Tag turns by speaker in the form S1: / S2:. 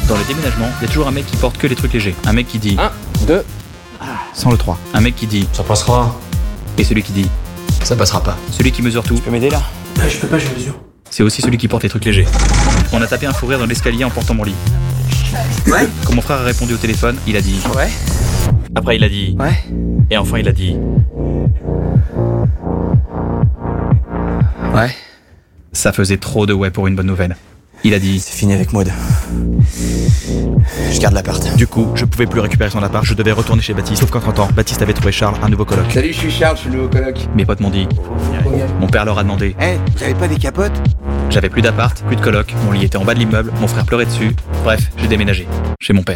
S1: Dans les déménagements, il y a toujours un mec qui porte que les trucs légers. Un mec qui dit
S2: 1, 2,
S1: sans le 3. Un mec qui dit
S3: Ça passera.
S1: et celui qui dit
S3: Ça passera pas.
S1: celui qui mesure tout.
S2: tu peux m'aider là?
S3: Je peux pas, je mesure.
S1: C'est aussi celui qui porte les trucs légers. On a tapé un fou rire dans l'escalier en portant mon lit.
S2: Ouais.
S1: Quand mon frère a répondu au téléphone, il a dit
S2: Ouais.
S1: Après il a dit
S2: Ouais.
S1: et enfin il a dit
S2: Ouais.
S1: ça faisait trop de ouais pour une bonne nouvelle. Il a dit
S2: C'est fini avec Maud. Je garde l'appart.
S1: du coup, je pouvais plus récupérer son appart, je devais retourner chez Baptiste. Sauf qu'entre-temps, Baptiste avait trouvé Charles un nouveau coloc.
S4: Salut, je suis Charles, je suis le nouveau coloc.
S1: Mes potes m'ont dit mon père leur a demandé.
S4: Vous avez pas des capotes?
S1: J'avais plus d'appart, plus de coloc, mon lit était en bas de l'immeuble, mon frère pleurait dessus. Bref, j'ai déménagé chez mon père.